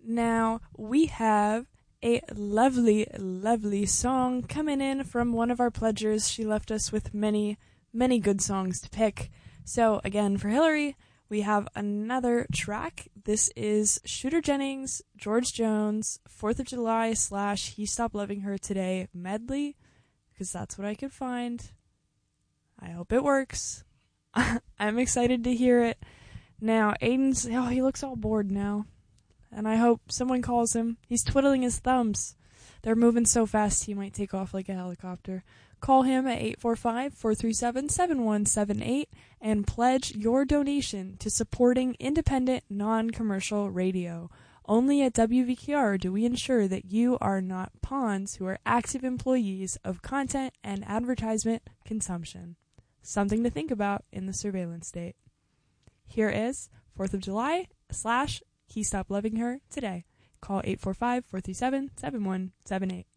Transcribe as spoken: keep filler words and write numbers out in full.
Now, we have a lovely, lovely song coming in from one of our pledgers. She left us with many, many good songs to pick. So, again, for Hillary, we have another track. This is Shooter Jennings, George Jones, fourth of July slash He Stopped Loving Her Today medley, because that's what I could find. I hope it works. I'm excited to hear it. Now, Aiden's, oh, he looks all bored now. And I hope someone calls him. He's twiddling his thumbs. They're moving so fast he might take off like a helicopter. Call him at eight four five, four three seven, seven one seven eight and pledge your donation to supporting independent, non-commercial radio. Only at W V K R do we ensure that you are not pawns who are active employees of content and advertisement consumption. Something to think about in the surveillance state. Here is fourth of July slash He Stopped Loving Her Today. Call eight four five, four three seven, seven one seven eight.